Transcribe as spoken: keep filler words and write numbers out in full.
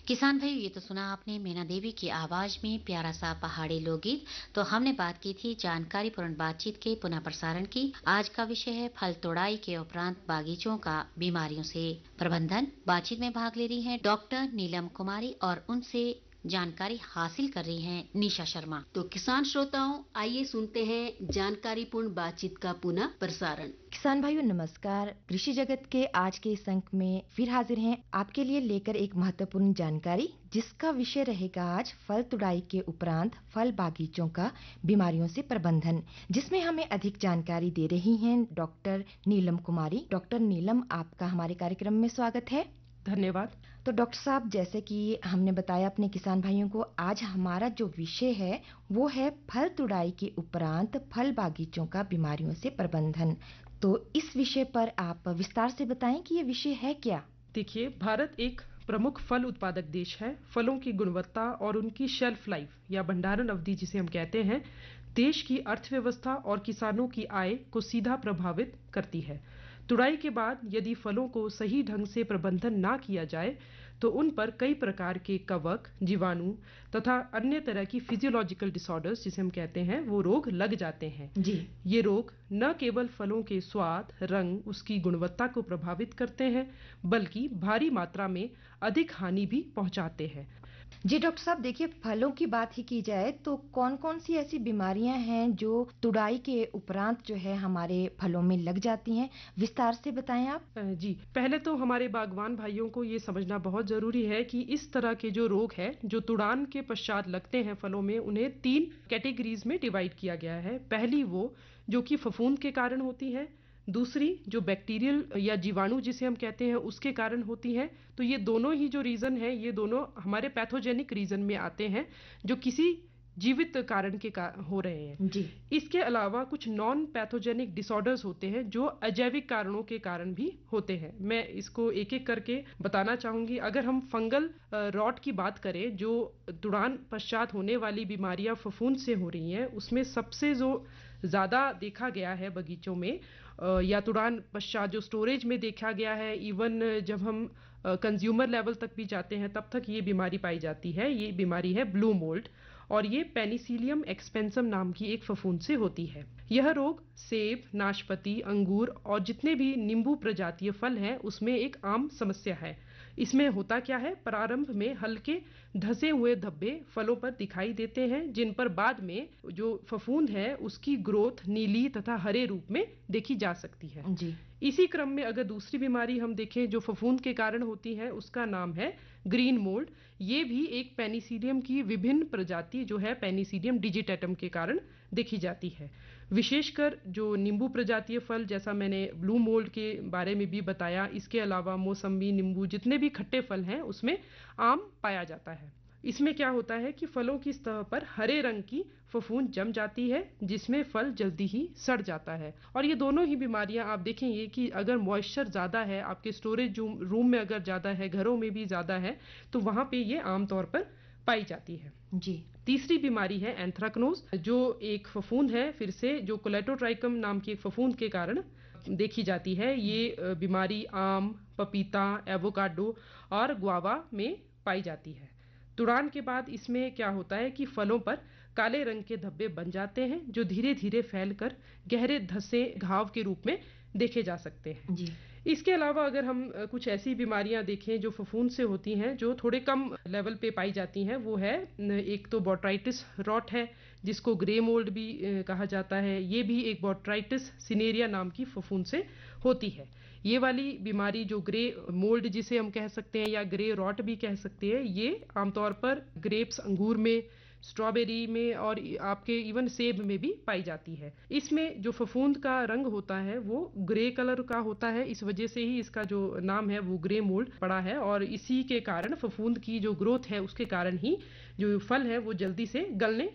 किसान भाई, ये तो सुना आपने मीना देवी की आवाज में प्यारा सा पहाड़ी लोकगीत। तो हमने बात की थी जानकारी पूर्ण बातचीत के पुनः प्रसारण की। आज का विषय है फल तोड़ाई के उपरांत बागीचों का बीमारियों से प्रबंधन। बातचीत में भाग ले रही हैं डॉक्टर नीलम कुमारी और उनसे जानकारी हासिल कर रही हैं निशा शर्मा। तो किसान श्रोताओं, आइए सुनते हैं जानकारीपूर्ण बातचीत का पुनः प्रसारण। किसान भाइयों नमस्कार। कृषि जगत के आज के इस अंक में फिर हाजिर हैं आपके लिए लेकर एक महत्वपूर्ण जानकारी, जिसका विषय रहेगा आज फल तुड़ाई के उपरांत फल बागीचों का बीमारियों से प्रबंधन, जिसमें हमें अधिक जानकारी दे रही हैं डॉक्टर नीलम कुमारी। डॉक्टर नीलम, आपका हमारे कार्यक्रम में स्वागत है। धन्यवाद। तो डॉक्टर साहब, जैसे कि हमने बताया अपने किसान भाइयों को, आज हमारा जो विषय है वो है फल तुड़ाई के उपरांत फल बागीचों का बीमारियों से प्रबंधन। तो इस विषय पर आप विस्तार से बताएं कि ये विषय है क्या। देखिए, भारत एक प्रमुख फल उत्पादक देश है। फलों की गुणवत्ता और उनकी शेल्फ लाइफ या भंडारण अवधि जिसे हम कहते हैं, देश की अर्थव्यवस्था और किसानों की आय को सीधा प्रभावित करती है। तुड़ाई के बाद यदि फलों को सही ढंग से प्रबंधन ना किया जाए तो उन पर कई प्रकार के कवक, जीवाणु तथा अन्य तरह की फिजियोलॉजिकल डिसऑर्डर्स जिसे हम कहते हैं, वो रोग लग जाते हैं। जी। ये रोग न केवल फलों के स्वाद, रंग, उसकी गुणवत्ता को प्रभावित करते हैं, बल्कि भारी मात्रा में अधिक हानि भी पहुंचाते हैं। जी डॉक्टर साहब, देखिए, फलों की बात ही की जाए तो कौन कौन सी ऐसी बीमारियां हैं जो तुड़ाई के उपरांत जो है हमारे फलों में लग जाती हैं, विस्तार से बताएं आप। जी, पहले तो हमारे बागवान भाइयों को ये समझना बहुत जरूरी है कि इस तरह के जो रोग है जो तुड़ान के पश्चात लगते हैं फलों में, उन्हें तीन कैटेगरीज में डिवाइड किया गया है। पहली वो जो कि फफूंद के कारण होती है, दूसरी जो बैक्टीरियल या जीवाणु जिसे हम कहते हैं उसके कारण होती है। तो ये दोनों ही जो रीजन है, ये दोनों हमारे पैथोजेनिक रीजन में आते हैं जो किसी जीवित कारण के का, हो रहे हैं। जी। इसके अलावा कुछ नॉन पैथोजेनिक डिसऑर्डर्स होते हैं जो अजैविक कारणों के कारण भी होते हैं। मैं इसको एक एक करके बताना चाहूंगी। अगर हम फंगल रॉट की बात करें, जो तुड़ान पश्चात होने वाली बीमारियां फफूंद से हो रही हैं, उसमें सबसे जो ज्यादा देखा गया है बगीचों में या तुड़ान पश्चात जो स्टोरेज में देखा गया है, इवन जब हम कंज्यूमर लेवल तक भी जाते हैं तब तक ये बीमारी पाई जाती है। ये बीमारी है ब्लू मोल्ड और ये पेनिसिलियम एक्सपेंसम नाम की एक फफूंद से होती है। यह रोग सेब, नाशपाती, अंगूर और जितने भी नींबू प्रजातीय फल हैं उसमें एक आम समस्या है। इसमें होता क्या है, प्रारंभ में हल्के धसे हुए धब्बे फलों पर दिखाई देते हैं, जिन पर बाद में जो फफूंद है उसकी ग्रोथ नीली तथा हरे रूप में देखी जा सकती है। जी। इसी क्रम में अगर दूसरी बीमारी हम देखें जो फफूंद के कारण होती है, उसका नाम है ग्रीन मोल्ड। ये भी एक पेनिसिलियम की विभिन्न प्रजाति जो है पेनिसिलियम डिजिटेटम के कारण देखी जाती है। विशेषकर जो नींबू प्रजातीय फल, जैसा मैंने ब्लू मोल्ड के बारे में भी बताया, इसके अलावा मौसम्बी, नींबू, जितने भी खट्टे फल हैं उसमें आम पाया जाता है। इसमें क्या होता है कि फलों की सतह पर हरे रंग की फफूंद जम जाती है, जिसमें फल जल्दी ही सड़ जाता है। और ये दोनों ही बीमारियां आप देखेंगे कि अगर मॉइस्चर ज्यादा है, आपके स्टोरेज रूम में अगर ज्यादा है, घरों में भी ज्यादा है, तो वहां पे ये आमतौर पर पाई जाती है। जी। तीसरी बीमारी है एंथ्राक्नोज, जो एक फफूंद है, फिर से जो कोलेटोट्राइकम नाम की एक फफूंद के कारण देखी जाती है। ये बीमारी आम, पपीता, एवोकाडो और गुआवा में पाई जाती है। तुड़ान के बाद इसमें क्या होता है कि फलों पर काले रंग के धब्बे बन जाते हैं जो धीरे धीरे फैलकर गहरे धसे घाव के रूप में देखे जा सकते हैं। जी। इसके अलावा अगर हम कुछ ऐसी बीमारियां देखें जो फफूंद से होती हैं, जो थोड़े कम लेवल पे पाई जाती हैं, वो है एक तो बॉट्राइटिस रॉट है, जिसको ग्रे मोल्ड भी कहा जाता है। ये भी एक बॉट्राइटिस सिनेरिया नाम की फफूंद से होती है। ये वाली बीमारी जो ग्रे मोल्ड जिसे हम कह सकते हैं या ग्रे रॉट भी कह सकते हैं, ये आमतौर पर ग्रेप्स, अंगूर में, स्ट्रॉबेरी में और आपके इवन सेब में भी पाई जाती है। इसमें जो फफूंद का रंग होता है वो ग्रे कलर का होता है, इस वजह से ही इसका जो नाम है वो ग्रे मोल्ड पड़ा है। और इसी के कारण फफूंद की जो ग्रोथ है उसके कारण ही जो फल है वो जल्दी से गलने